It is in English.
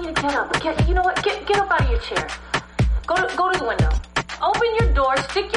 you to get up. You know what? Get up out of your chair. Go to the window. Open your door, stick